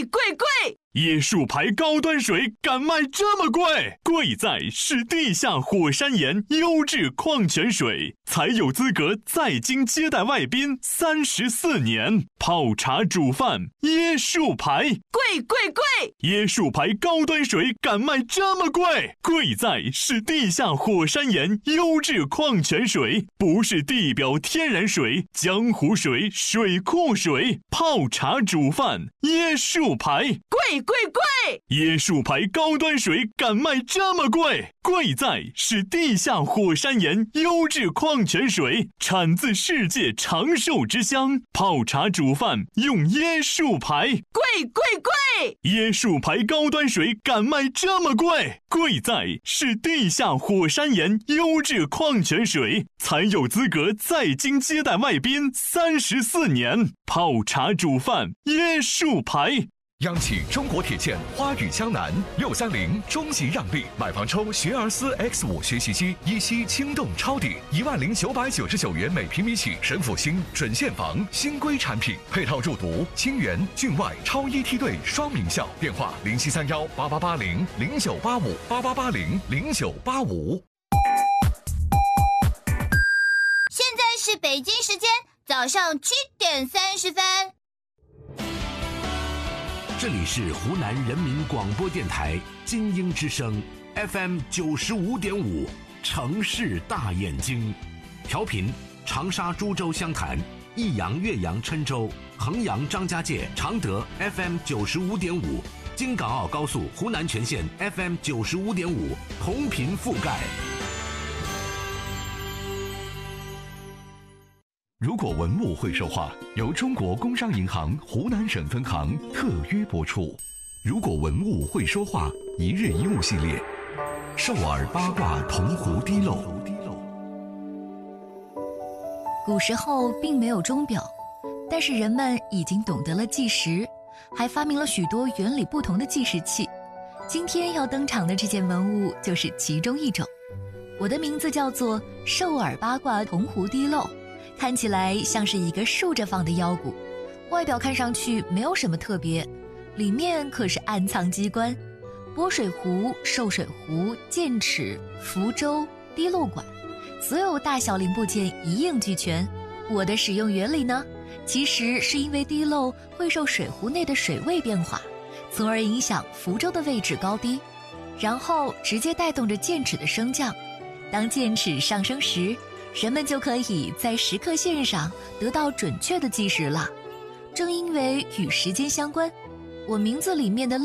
贵！ 椰树牌高端水敢卖这么贵？贵在是地下火山岩优质矿泉水，才有资格在京接待外宾34年。泡茶煮饭，椰树牌， 贵！ 椰树牌高端水敢卖这么贵？贵在是地下火山岩优质矿泉水，不是地表天然水、江湖水、水库水。泡茶煮饭，椰树牌， 贵！ 椰树牌高端水敢卖这么贵？贵在是地下火山岩优质矿泉水，产自世界长寿之乡。泡茶煮饭用椰树牌， 贵！ 椰树牌高端水敢卖这么贵？贵在是地下火山岩优质矿泉水，才有资格在京接待外宾34年。泡茶煮饭，椰树牌。 央企中国铁建花语江南630中级让利，买房抽学而思 X5 学习机，一期轻动超抵10999元每平米起，神府新准现房新规产品，配套入读清源、郡外超一梯队双名校。电话07318880098588800985。 现在是北京时间早上7点30分。 这里是湖南人民广播电台精英之声 FM 95.5城市大眼睛，调频长沙、株洲、湘潭、益阳、岳阳、郴州、衡阳、张家界、常德 FM 95.5，京港澳高速湖南全线 FM 95.5同频覆盖。 如果文物会说话，由中国工商银行湖南省分行特约播出。如果文物会说话，一日一物系列，兽耳八卦铜壶滴漏。 古时候并没有钟表，但是人们已经懂得了计时，还发明了许多原理不同的计时器。今天要登场的这件文物就是其中一种。我的名字叫做兽耳八卦铜壶滴漏，看起来像是一个竖着放的腰鼓，外表看上去没有什么特别，里面可是暗藏机关。拨水壶、受水壶、剑齿、浮舟、滴漏管，所有大小零部件一应俱全。我的使用原理呢，其实是因为滴漏会受水壶内的水位变化，从而影响浮舟的位置高低，然后直接带动着剑齿的升降。当剑齿上升时，人们就可以在时刻线上得到准确的计时了。正因为与时间相关，我名字里面的